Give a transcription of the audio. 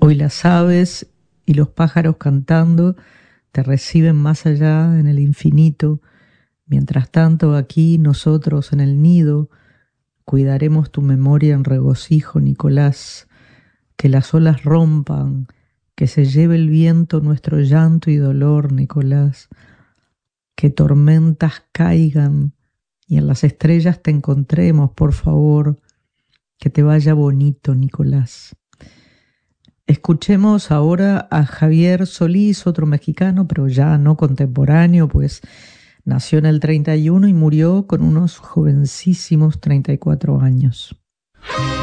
Hoy las aves y los pájaros cantando te reciben más allá en el infinito. Mientras tanto aquí nosotros en el nido cuidaremos tu memoria en regocijo, Nicolás. Que las olas rompan, que se lleve el viento nuestro llanto y dolor, Nicolás. Que tormentas caigan y en las estrellas te encontremos, por favor. Que te vaya bonito, Nicolás. Escuchemos ahora a Javier Solís, otro mexicano, pero ya no contemporáneo, pues nació en el 31 y murió con unos jovencísimos 34 años.